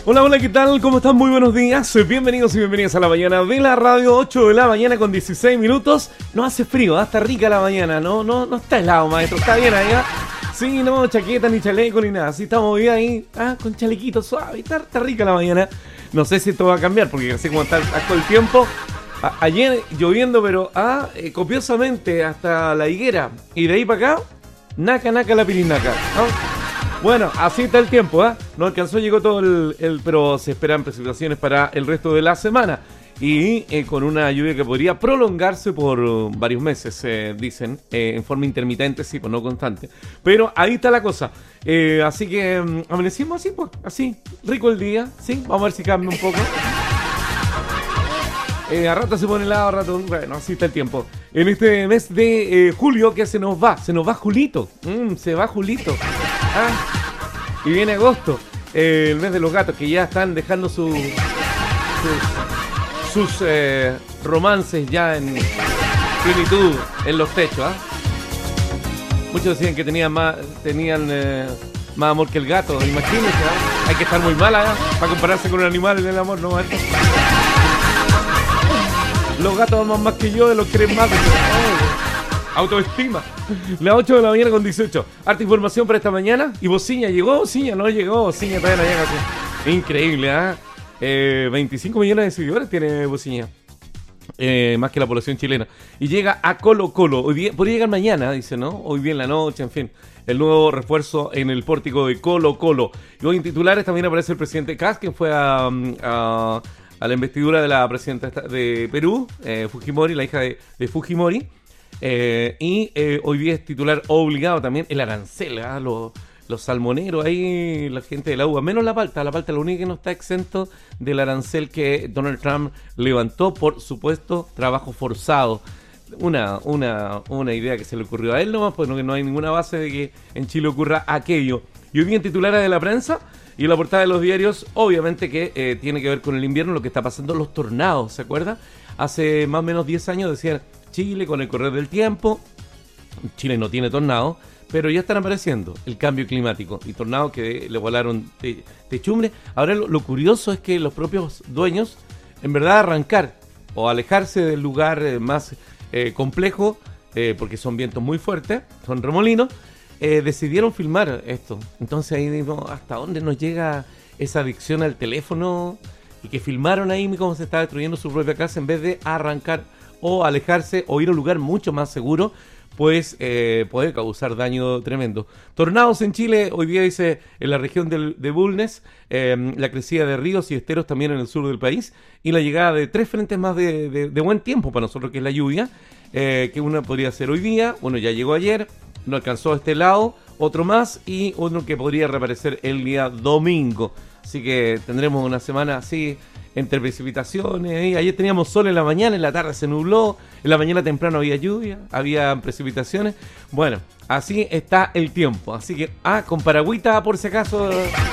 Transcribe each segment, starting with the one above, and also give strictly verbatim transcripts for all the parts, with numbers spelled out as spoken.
Hola, hola, ¿qué tal? ¿Cómo están? Muy buenos días. Bienvenidos y bienvenidas a la mañana de la radio, ocho de la mañana con dieciséis minutos. No hace frío, ¿eh? Está rica la mañana, no, no, no está helado, maestro, está bien ahí, ¿eh? Sí, no, chaqueta, ni chaleco, ni nada. Sí, estamos bien ahí, ah, con chalequito suave, está, está rica la mañana. No sé si esto va a cambiar, porque así como está todo el tiempo. A, ayer lloviendo, pero ah, eh, copiosamente hasta la higuera. Y de ahí para acá, naca, naca la pirinaca, ¿no? Bueno, así está el tiempo, ¿eh? No alcanzó, llegó todo el, el... Pero se esperan precipitaciones para el resto de la semana. Y eh, con una lluvia que podría prolongarse por uh, varios meses, eh, dicen, eh, en forma intermitente, sí, pues no constante. Pero ahí está la cosa. Eh, así que um, amanecimos así, pues, así, rico el día, ¿sí? Vamos a ver si cambia un poco. Eh, a rato se pone helado, a rato... Bueno, así está el tiempo. En este mes de eh, julio, que se nos va? Se nos va Julito. Mm, se va Julito. Ah, y viene agosto, eh, el mes de los gatos, que ya están dejando su, sus, sus eh, romances ya en plenitud en los techos. ¿eh? Muchos decían que tenían más, tenían, eh, más amor que el gato, imagínense. ¿eh? Hay que estar muy mala ¿eh? para compararse con un animal en el amor, ¿no? ¿eh? Los gatos aman más que yo, de los creen más. Oh, autoestima. Las ocho de la mañana con dieciocho. Harta información para esta mañana. ¿Y Bociña llegó? Bociña no llegó. Bociña todavía no llega. Así. Increíble, ¿ah? ¿eh? Eh, veinticinco millones de seguidores tiene Bociña. Eh, más que la población chilena. Y llega a Colo Colo. Hoy día, podría llegar mañana, dice, ¿no? Hoy día en la noche, en fin. El nuevo refuerzo en el pórtico de Colo Colo. Y hoy en titulares también aparece el presidente Kast, quien fue a... a a la investidura de la presidenta de Perú, eh, Fujimori, la hija de, de Fujimori, eh, y eh, hoy día es titular obligado también el arancel, ¿eh? los, los salmoneros ahí, la gente de la uva, menos la palta, la palta es la única que no está exento del arancel que Donald Trump levantó por supuesto trabajo forzado. Una, una, una idea que se le ocurrió a él nomás, pues no, no hay ninguna base de que en Chile ocurra aquello. Y hoy día en titulares de la prensa y en la portada de los diarios, obviamente que eh, tiene que ver con el invierno, lo que está pasando, los tornados, ¿se acuerda? Hace más o menos diez años decían, Chile con el correr del tiempo, Chile no tiene tornados, pero ya están apareciendo el cambio climático y tornados que le volaron te, techumbre. Ahora lo, lo curioso es que los propios dueños, en verdad arrancar o alejarse del lugar eh, más eh, complejo, eh, porque son vientos muy fuertes, son remolinos, Eh, decidieron filmar esto. Entonces ahí digo, ¿hasta dónde nos llega esa adicción al teléfono? Y que filmaron ahí cómo se está destruyendo su propia casa en vez de arrancar o alejarse o ir a un lugar mucho más seguro, pues eh, puede causar daño tremendo. Tornados en Chile, hoy día dice en la región del, de Bulnes, eh, la crecida de ríos y esteros también en el sur del país y la llegada de tres frentes más de, de, de buen tiempo para nosotros, que es la lluvia, eh, que una podría ser hoy día, bueno, ya llegó ayer, no alcanzó a este lado, otro más y otro que podría reaparecer el día domingo. Así que tendremos una semana así entre precipitaciones. ¿eh? Ayer teníamos sol en la mañana, en la tarde se nubló, en la mañana temprano había lluvia, había precipitaciones. Bueno, así está el tiempo. Así que, ah, con paragüita por si acaso,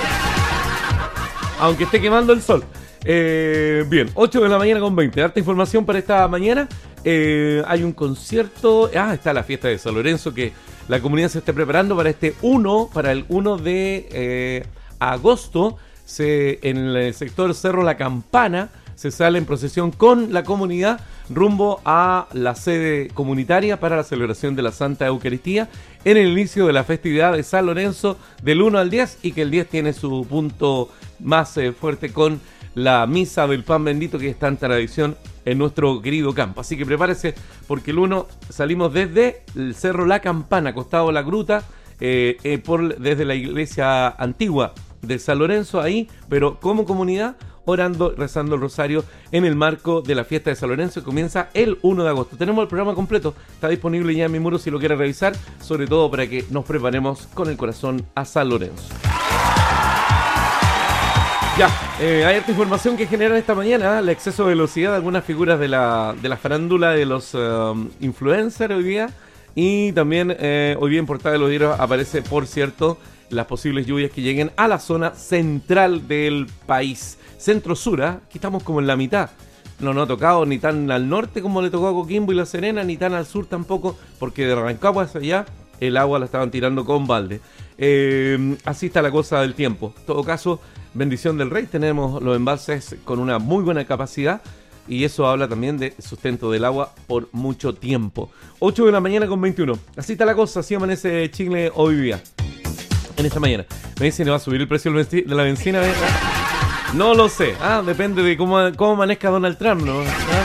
aunque esté quemando el sol. Eh, bien, ocho de la mañana con veinte. Harta información para esta mañana. Eh, hay un concierto. Ah, está la fiesta de San Lorenzo que la comunidad se está preparando para este uno, para el uno de eh, agosto. Se, en el sector Cerro La Campana se sale en procesión con la comunidad rumbo a la sede comunitaria para la celebración de la Santa Eucaristía en el inicio de la festividad de San Lorenzo del uno al diez, y que el diez tiene su punto más eh, fuerte con la misa del pan bendito, que es tan tradición en nuestro querido campo. Así que prepárese, porque el uno salimos desde el Cerro La Campana, costado de la gruta, eh, eh, por, desde la iglesia antigua de San Lorenzo, ahí, pero como comunidad, orando, rezando el rosario en el marco de la fiesta de San Lorenzo, que comienza el uno de agosto. Tenemos el programa completo, está disponible ya en mi muro si lo quiere revisar, sobre todo para que nos preparemos con el corazón a San Lorenzo. Ya, eh, hay esta información que genera esta mañana, ¿eh? El exceso de velocidad de algunas figuras de la, de la farándula de los um, influencers hoy día, y también eh, hoy día en portada de los diarios aparece, por cierto, las posibles lluvias que lleguen a la zona central del país. Centro-sur, ¿eh? Aquí estamos como en la mitad. No nos ha tocado ni tan al norte como le tocó a Coquimbo y La Serena, ni tan al sur tampoco, porque de Rancagua hacia allá el agua la estaban tirando con balde. Eh, así está la cosa del tiempo. En todo caso, bendición del Rey, tenemos los embalses con una muy buena capacidad y eso habla también de sustento del agua por mucho tiempo. ocho de la mañana con veintiuno. Así está la cosa, así amanece Chile hoy día. En esta mañana. Me dicen que va a subir el precio de la benzina. No lo sé. Ah, depende de cómo, cómo amanezca Donald Trump, ¿no?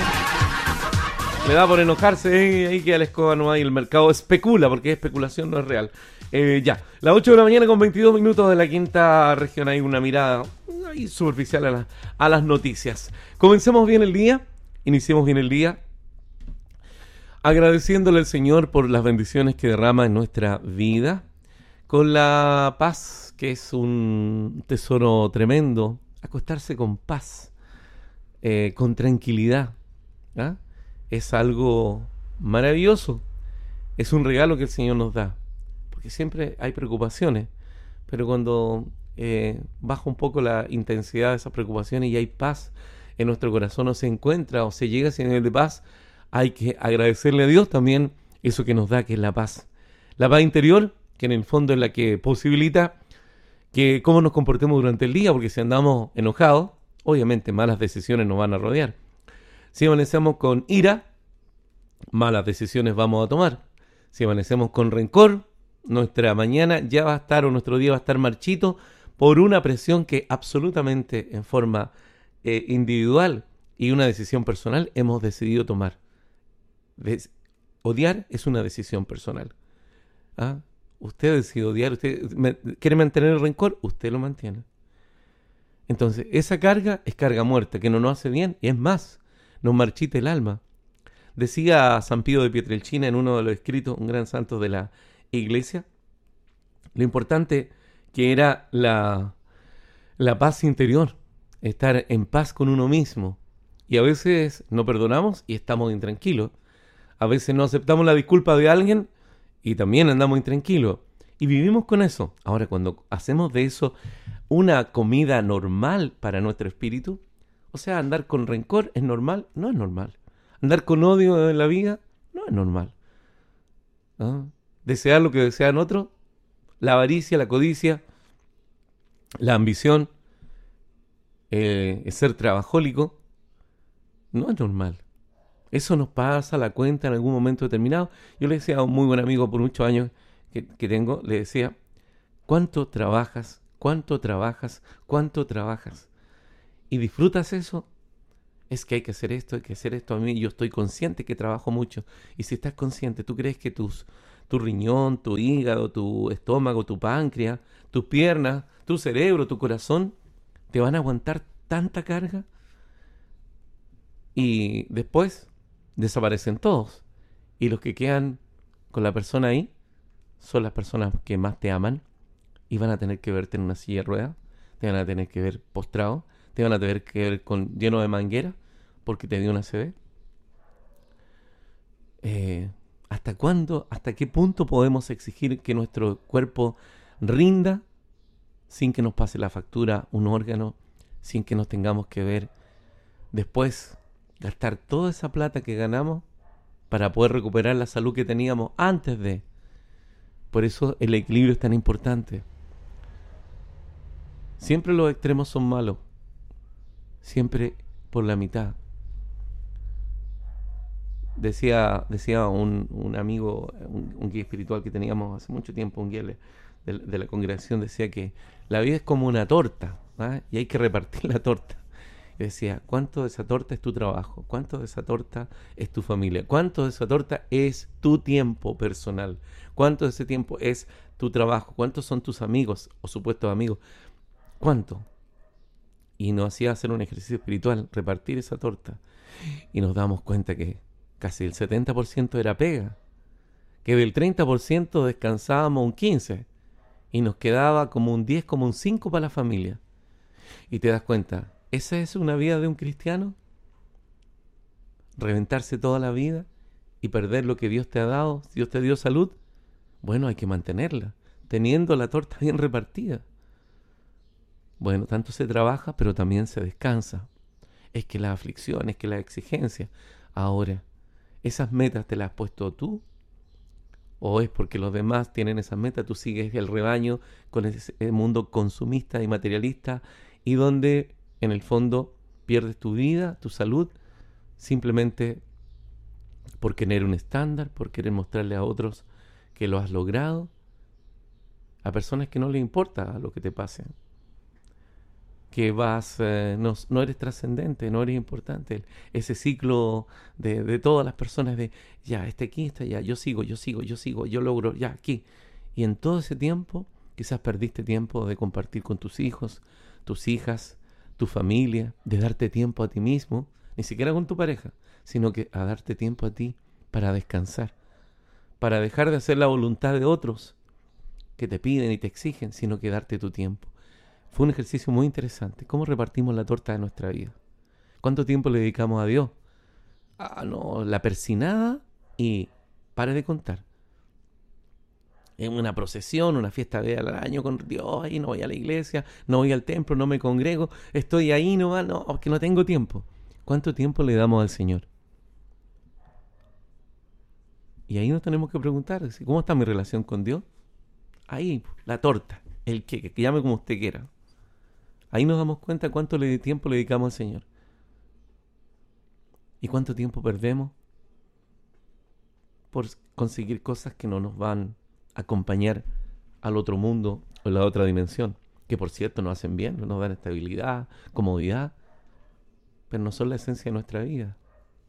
¿Ah? Le da por enojarse ahí, ahí que a la escoba no hay. El mercado especula, porque especulación no es real. Eh, ya, las ocho de la mañana con veintidós minutos de la quinta región. Hay una mirada ahí superficial a, la, a las noticias. Comencemos bien el día. Iniciemos bien el día. Agradeciéndole al Señor por las bendiciones que derrama en nuestra vida. Con la paz, que es un tesoro tremendo. Acostarse con paz, eh, con tranquilidad. ¿Ah? Es algo maravilloso. Es un regalo que el Señor nos da. Porque siempre hay preocupaciones. Pero cuando eh, baja un poco la intensidad de esas preocupaciones y hay paz en nuestro corazón, o se encuentra o se llega a ese nivel de paz, hay que agradecerle a Dios también eso que nos da, que es la paz. La paz interior, que en el fondo es la que posibilita que cómo nos comportemos durante el día, porque si andamos enojados, obviamente malas decisiones nos van a rodear. Si amanecemos con ira, malas decisiones vamos a tomar. Si amanecemos con rencor, nuestra mañana ya va a estar, o nuestro día va a estar marchito por una presión que absolutamente en forma eh, individual y una decisión personal hemos decidido tomar. Des- odiar es una decisión personal. ¿Ah? Usted decide odiar, usted me, quiere mantener el rencor, usted lo mantiene. Entonces, esa carga es carga muerta, que no nos hace bien, y es más, nos marchita el alma. Decía San Pío de Pietrelcina en uno de los escritos, un gran santo de la Iglesia, lo importante que era la, la paz interior, estar en paz con uno mismo. Y a veces no perdonamos y estamos intranquilos. A veces no aceptamos la disculpa de alguien y también andamos intranquilos. Y vivimos con eso. Ahora, cuando hacemos de eso una comida normal para nuestro espíritu, o sea, andar con rencor es normal, no es normal. Andar con odio en la vida no es normal. ¿Ah? Desear lo que desean otros, la avaricia, la codicia, la ambición, eh, ser trabajólico, no es normal. Eso nos pasa a la cuenta en algún momento determinado. Yo le decía a un muy buen amigo por muchos años que, que tengo, le decía, ¿cuánto trabajas? ¿Cuánto trabajas? ¿Cuánto trabajas? ¿Y disfrutas eso? Es que hay que hacer esto, hay que hacer esto. A mí yo estoy consciente que trabajo mucho. Y si estás consciente, ¿tú crees que tus, tu riñón, tu hígado, tu estómago, tu páncreas, tus piernas, tu cerebro, tu corazón, te van a aguantar tanta carga? Y después desaparecen todos. Y los que quedan con la persona ahí son las personas que más te aman y van a tener que verte en una silla de ruedas, te van a tener que ver postrado, te van a tener que ver con, lleno de manguera porque te dio una A C V. Eh, ¿Hasta cuándo, hasta qué punto podemos exigir que nuestro cuerpo rinda sin que nos pase la factura un órgano, sin que nos tengamos que ver después gastar toda esa plata que ganamos para poder recuperar la salud que teníamos antes de? Por eso el equilibrio es tan importante. Siempre los extremos son malos. Siempre por la mitad. Decía, decía un, un amigo, un, un guía espiritual que teníamos hace mucho tiempo, un guía de, de la congregación, decía que la vida es como una torta, ¿ah? Y hay que repartir la torta. Y decía, ¿cuánto de esa torta es tu trabajo? ¿Cuánto de esa torta es tu familia? ¿Cuánto de esa torta es tu tiempo personal? ¿Cuánto de ese tiempo es tu trabajo? ¿Cuántos son tus amigos o supuestos amigos? ¿Cuánto? Y nos hacía hacer un ejercicio espiritual, repartir esa torta. Y nos damos cuenta que casi el setenta por ciento era pega. Que del treinta por ciento descansábamos un quince por ciento. Y nos quedaba como un diez, como un cinco por ciento para la familia. Y te das cuenta, ¿esa es una vida de un cristiano? ¿Reventarse toda la vida y perder lo que Dios te ha dado? ¿Dios te dio salud? Bueno, hay que mantenerla, teniendo la torta bien repartida. Bueno, tanto se trabaja, pero también se descansa. Es que la aflicción, es que la exigencia. Ahora, ¿esas metas te las has puesto tú? ¿O es porque los demás tienen esas metas? Tú sigues el rebaño con ese mundo consumista y materialista y donde en el fondo pierdes tu vida, tu salud, simplemente por querer un estándar, por querer mostrarle a otros que lo has logrado, a personas que no les importa lo que te pase, que vas, eh, no, no eres trascendente, no eres importante. Ese ciclo de, de todas las personas de, ya, este aquí está, ya, yo sigo, yo sigo, yo sigo, yo logro, ya, aquí. Y en todo ese tiempo, quizás perdiste tiempo de compartir con tus hijos, tus hijas, tu familia, de darte tiempo a ti mismo, ni siquiera con tu pareja, sino que a darte tiempo a ti para descansar, para dejar de hacer la voluntad de otros que te piden y te exigen, sino que darte tu tiempo. Fue un ejercicio muy interesante. ¿Cómo repartimos la torta de nuestra vida? ¿Cuánto tiempo le dedicamos a Dios? Ah, no, la persinada y pare de contar. En una procesión, una fiesta de al año con Dios, ahí no voy a la iglesia, no voy al templo, no me congrego, estoy ahí nomás, no, porque no tengo tiempo. ¿Cuánto tiempo le damos al Señor? Y ahí nos tenemos que preguntar, ¿cómo está mi relación con Dios? Ahí, la torta, el queque, que llame como usted quiera. Ahí nos damos cuenta cuánto le, tiempo le dedicamos al Señor. ¿Y cuánto tiempo perdemos por conseguir cosas que no nos van a acompañar al otro mundo o a la otra dimensión? Que por cierto nos hacen bien, nos dan estabilidad, comodidad, pero no son la esencia de nuestra vida.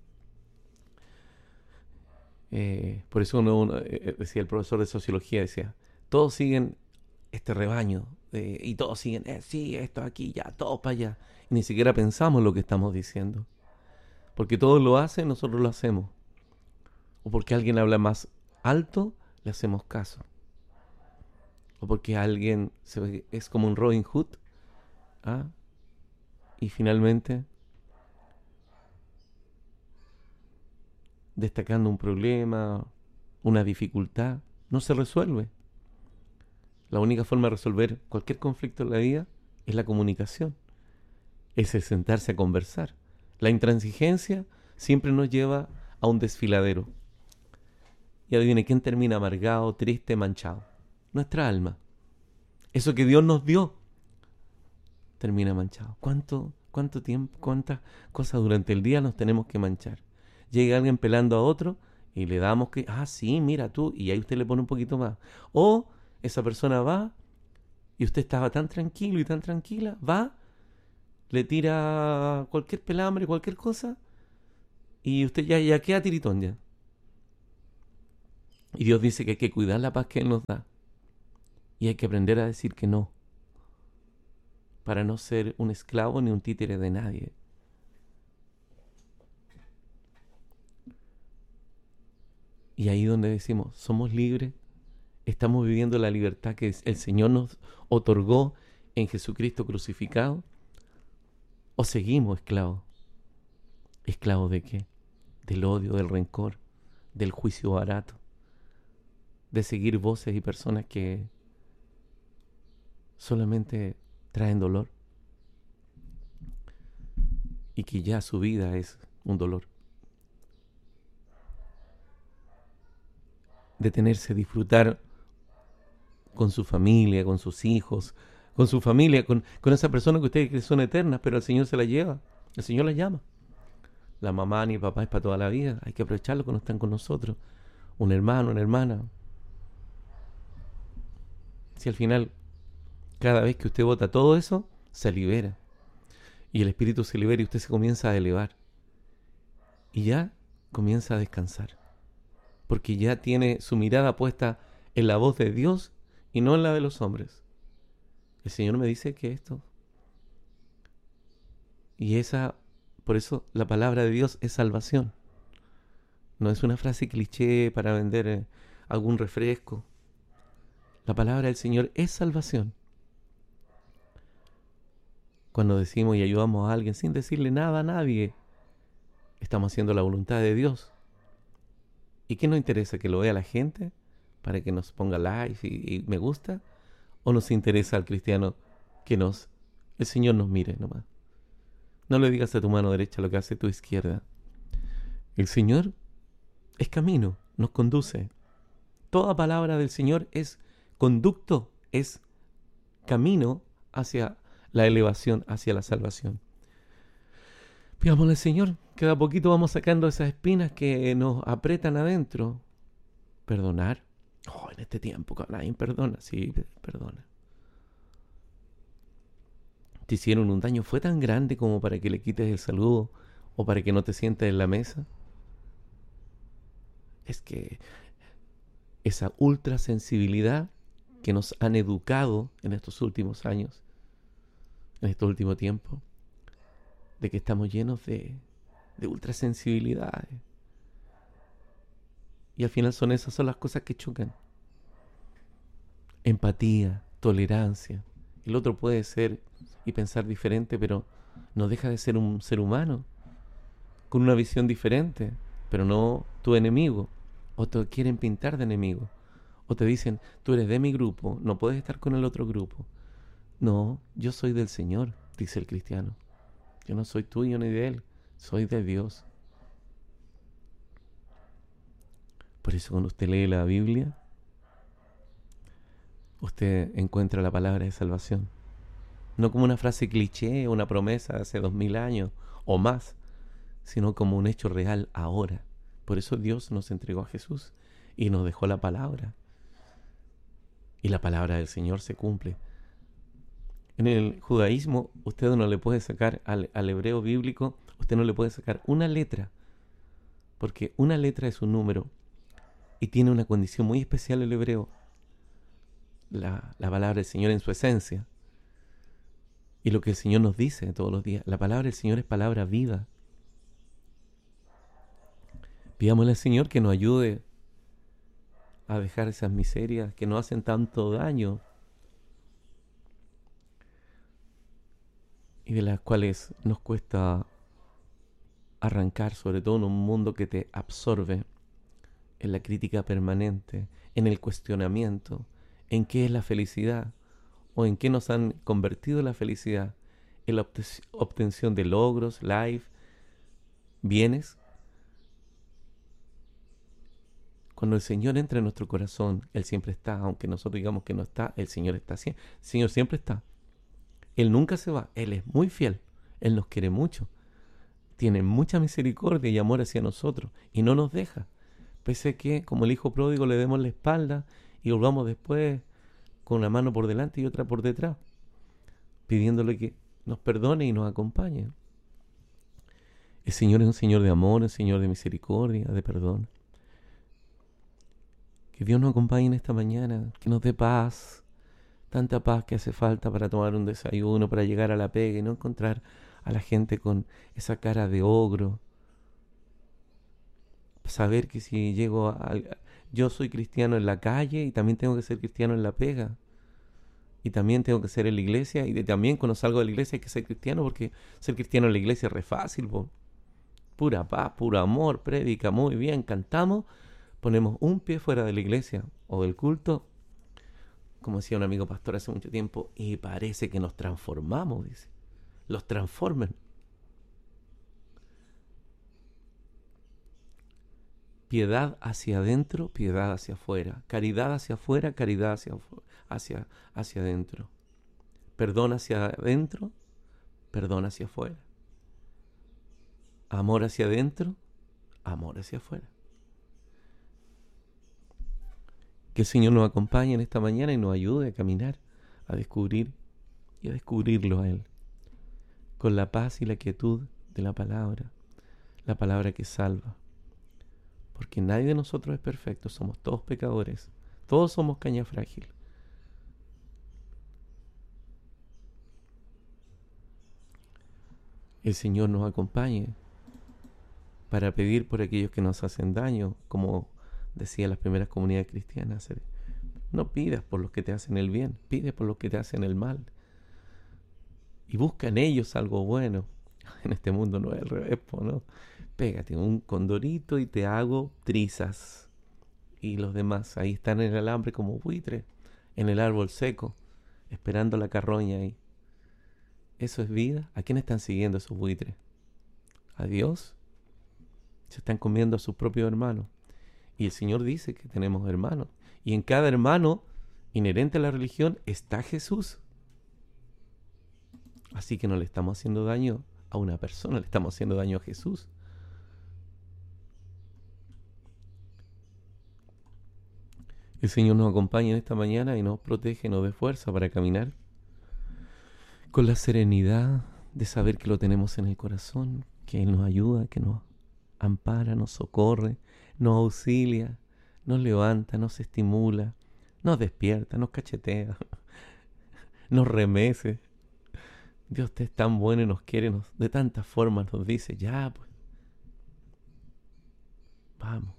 Eh, por eso uno, uno, eh, decía el profesor de sociología, decía, todos siguen este rebaño eh, y todos siguen, eh, sí, esto aquí, ya, todos para allá. Y ni siquiera pensamos lo que estamos diciendo. Porque todos lo hacen, nosotros lo hacemos. O porque alguien habla más alto, le hacemos caso. O porque alguien se ve, es como un Robin Hood. ¿Ah? Y finalmente, destacando un problema, una dificultad, no se resuelve. La única forma de resolver cualquier conflicto en la vida es la comunicación. Es el sentarse a conversar. La intransigencia siempre nos lleva a un desfiladero. Y adivine quién termina amargado, triste, manchado. Nuestra alma. Eso que Dios nos dio termina manchado. ¿Cuánto, cuánto tiempo, cuántas cosas durante el día nos tenemos que manchar? Llega alguien pelando a otro y le damos que, ah, sí, mira tú, y ahí usted le pone un poquito más. O esa persona va y usted estaba tan tranquilo y tan tranquila, va, le tira cualquier pelambre, cualquier cosa, y usted ya, ya queda tiritón ya. Y Dios dice que hay que cuidar la paz que Él nos da. Y hay que aprender a decir que no, para no ser un esclavo ni un títere de nadie. Y ahí donde decimos, somos libres, estamos viviendo la libertad que el Señor nos otorgó en Jesucristo crucificado, o seguimos esclavos. ¿Esclavos de qué? Del odio, del rencor, del juicio barato, de seguir voces y personas que solamente traen dolor y que ya su vida es un dolor. Detenerse, disfrutar con su familia, con sus hijos, con su familia, con, con esa persona que ustedes creen que son eternas, pero el Señor se la lleva, el Señor la llama. La mamá ni el papá es para toda la vida, hay que aprovecharlo cuando están con nosotros. Un hermano, una hermana. Si al final, cada vez que usted vota todo eso, se libera. Y el espíritu se libera y usted se comienza a elevar. Y ya comienza a descansar. Porque ya tiene su mirada puesta en la voz de Dios y no en la de los hombres. El Señor me dice que esto. Y esa, por eso la palabra de Dios es salvación. No es una frase cliché para vender eh, algún refresco. La palabra del Señor es salvación. Cuando decimos y ayudamos a alguien sin decirle nada a nadie, estamos haciendo la voluntad de Dios. ¿Y qué nos interesa? ¿Que lo vea la gente para que nos ponga like y, y me gusta? ¿O nos interesa al cristiano que nos el Señor nos mire nomás? No le digas a tu mano derecha lo que hace tu izquierda. El Señor es camino, nos conduce. Toda palabra del Señor es conducto, es camino hacia la elevación hacia la salvación. Pidámosle al Señor que de a poquito vamos sacando esas espinas que nos apretan adentro. Perdonar. Oh, en este tiempo nadie perdona. Sí, perdona. Te hicieron un daño, fue tan grande como para que le quites el saludo o para que no te sientes en la mesa. Es que esa ultrasensibilidad que nos han educado en estos últimos años, en estos últimos tiempos, de que estamos llenos de, de ultrasensibilidad. Y al final son esas son las cosas que chocan. Empatía, tolerancia. El otro puede ser y pensar diferente, pero no deja de ser un ser humano con una visión diferente, pero no tu enemigo. O te quieren pintar de enemigo. O te dicen, tú eres de mi grupo, no puedes estar con el otro grupo. No, yo soy del Señor, dice el cristiano. Yo no soy tuyo ni de Él, soy de Dios. Por eso cuando usted lee la Biblia, usted encuentra la palabra de salvación. No como una frase cliché, una promesa de hace dos mil años o más, sino como un hecho real ahora. Por eso Dios nos entregó a Jesús y nos dejó la palabra. Y la palabra del Señor se cumple. En el judaísmo, usted no le puede sacar al, al hebreo bíblico, usted no le puede sacar una letra, porque una letra es un número y tiene una condición muy especial el hebreo. La, la palabra del Señor en su esencia. Y lo que el Señor nos dice todos los días. La palabra del Señor es palabra viva. Pidámosle al Señor que nos ayude a dejar esas miserias que nos hacen tanto daño y de las cuales nos cuesta arrancar, sobre todo en un mundo que te absorbe, en la crítica permanente, en el cuestionamiento, en qué es la felicidad o en qué nos han convertido la felicidad, en la obtención de logros, life, bienes. Cuando el Señor entra en nuestro corazón, Él siempre está, aunque nosotros digamos que no está, el Señor está siempre. El Señor siempre está. Él nunca se va, Él es muy fiel, Él nos quiere mucho, tiene mucha misericordia y amor hacia nosotros y no nos deja. Pese a que, como el hijo pródigo, le demos la espalda y volvamos después con una mano por delante y otra por detrás, pidiéndole que nos perdone y nos acompañe. El Señor es un Señor de amor, un Señor de misericordia, de perdón. Que Dios nos acompañe en esta mañana, que nos dé paz, tanta paz que hace falta para tomar un desayuno, para llegar a la pega y no encontrar a la gente con esa cara de ogro. Saber que si llego a... Yo soy cristiano en la calle y también tengo que ser cristiano en la pega. Y también tengo que ser en la iglesia. Y de, también cuando salgo de la iglesia hay que ser cristiano, porque ser cristiano en la iglesia es re fácil, po. Pura paz, puro amor, prédica, muy bien, cantamos, ponemos un pie fuera de la iglesia o del culto, como decía un amigo pastor hace mucho tiempo, y parece que nos transformamos, dice. Los transforman. Piedad hacia adentro, piedad hacia afuera. Caridad hacia afuera, caridad hacia, hacia, hacia adentro. Perdón hacia adentro, perdón hacia afuera. Amor hacia adentro, amor hacia afuera. Que el Señor nos acompañe en esta mañana y nos ayude a caminar, a descubrir y a descubrirlo a Él. Con la paz y la quietud de la palabra, la palabra que salva. Porque nadie de nosotros es perfecto, somos todos pecadores, todos somos caña frágil. El Señor nos acompañe para pedir por aquellos que nos hacen daño, como decían las primeras comunidades cristianas. No pidas por los que te hacen el bien, pide por los que te hacen el mal. Y busca en ellos algo bueno. En este mundo no es al revés, ¿no? Pégate un condorito y te hago trizas. Y los demás ahí están en el alambre como buitres, en el árbol seco, esperando la carroña ahí. ¿Eso es vida? ¿A quién están siguiendo esos buitres? ¿A Dios? Se están comiendo a sus propios hermanos. Y el Señor dice que tenemos hermanos. Y en cada hermano, inherente a la religión, está Jesús. Así que no le estamos haciendo daño a una persona, le estamos haciendo daño a Jesús. El Señor nos acompaña en esta mañana y nos protege, nos dé fuerza para caminar con la serenidad de saber que lo tenemos en el corazón, que Él nos ayuda, que nos ampara, nos socorre, nos auxilia, nos levanta, nos estimula, nos despierta, nos cachetea, nos remece. Dios es tan bueno y nos quiere, nos, de tantas formas nos dice, ya pues, vamos.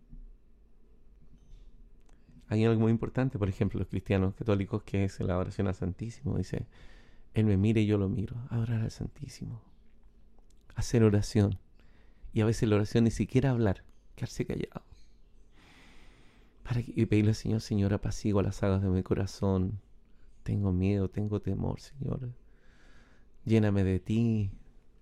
Hay algo muy importante, por ejemplo, los cristianos católicos, que es la oración al Santísimo. Dice, Él me mira y yo lo miro. Adorar al Santísimo. Hacer oración. Y a veces la oración ni siquiera hablar, quedarse callado. Para que, y pedirle al Señor, Señor, apacigua las aguas de mi corazón. Tengo miedo, tengo temor, Señor. Lléname de ti.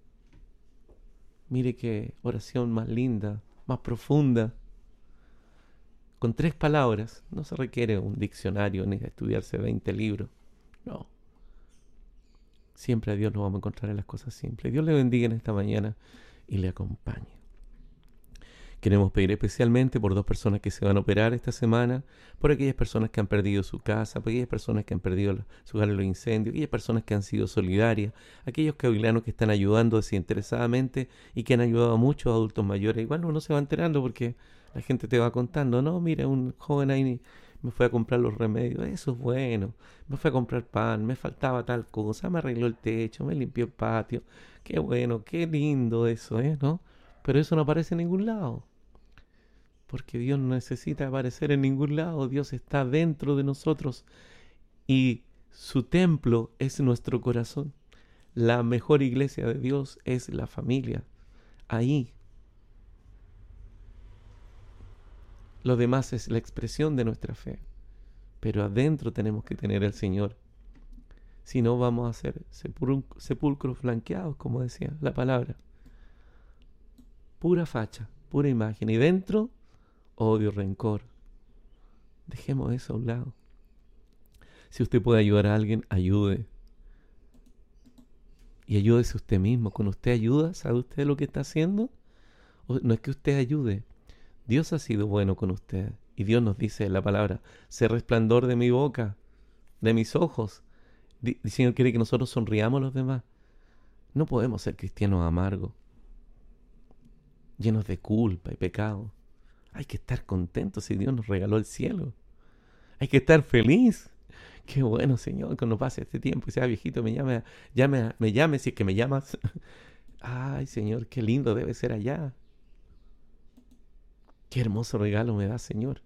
Mire qué oración más linda, más profunda. Con tres palabras. No se requiere un diccionario ni estudiarse veinte libros. No. Siempre a Dios nos vamos a encontrar en las cosas simples. Dios le bendiga en esta mañana y le acompañe. Queremos pedir especialmente por dos personas que se van a operar esta semana, por aquellas personas que han perdido su casa, por aquellas personas que han perdido su hogar en los incendios, aquellas personas que han sido solidarias, aquellos cabilanos que están ayudando desinteresadamente y que han ayudado a muchos adultos mayores. Igual uno se va enterando porque la gente te va contando, no, mira, un joven ahí me fue a comprar los remedios, eso es bueno, me fue a comprar pan, me faltaba tal cosa, me arregló el techo, me limpió el patio, qué bueno, qué lindo eso, ¿eh? ¿No? Pero eso no aparece en ningún lado, porque Dios no necesita aparecer en ningún lado, Dios está dentro de nosotros y su templo es nuestro corazón. La mejor iglesia de Dios es la familia, ahí. Lo demás es la expresión de nuestra fe. Pero adentro tenemos que tener al Señor. Si no, vamos a ser sepulcros flanqueados, como decía la palabra. Pura facha, pura imagen. Y dentro, odio, rencor. Dejemos eso a un lado. Si usted puede ayudar a alguien, ayude. Y ayúdese usted mismo. Cuando usted ayuda, ¿sabe usted lo que está haciendo? O no es que usted ayude. Dios ha sido bueno con usted. Y Dios nos dice en la palabra, sé resplandor de mi boca, de mis ojos. El Señor quiere que nosotros sonriamos a los demás. No podemos ser cristianos amargos, llenos de culpa y pecado. Hay que estar contentos si Dios nos regaló el cielo. Hay que estar feliz. Qué bueno, Señor, cuando pase este tiempo y sea viejito, me llame, llame, me llame si es que me llamas. Ay, Señor, qué lindo debe ser allá. Qué hermoso regalo me da, Señor.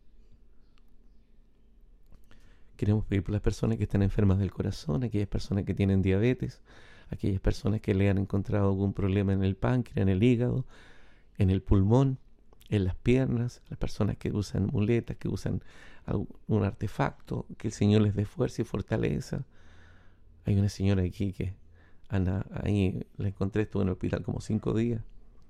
Queremos pedir por las personas que están enfermas del corazón, aquellas personas que tienen diabetes, aquellas personas que le han encontrado algún problema en el páncreas, en el hígado, en el pulmón, en las piernas, las personas que usan muletas, que usan un artefacto, que el Señor les dé fuerza y fortaleza. Hay una señora aquí que anda ahí, la encontré, estuvo en el hospital como cinco días.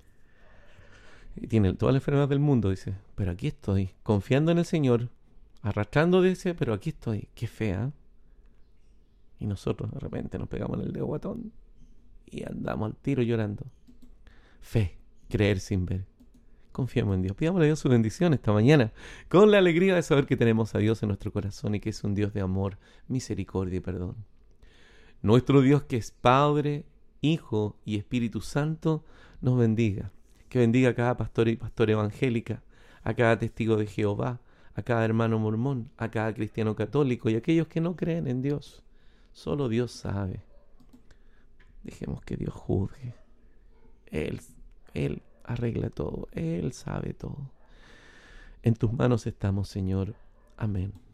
Y tiene todas las enfermedades del mundo, dice, pero aquí estoy, confiando en el Señor, arrastrando, dice, pero aquí estoy, qué fea. Y nosotros de repente nos pegamos en el dedo guatón y andamos al tiro llorando. Fe, creer sin ver. Confiamos en Dios. Pidámosle a Dios su bendición esta mañana, con la alegría de saber que tenemos a Dios en nuestro corazón y que es un Dios de amor, misericordia y perdón. Nuestro Dios, que es Padre, Hijo y Espíritu Santo, nos bendiga. Que bendiga a cada pastor y pastora evangélica, a cada testigo de Jehová, a cada hermano mormón, a cada cristiano católico y a aquellos que no creen en Dios. Solo Dios sabe. Dejemos que Dios juzgue. Él, Él arregla todo. Él sabe todo. En tus manos estamos, Señor. Amén.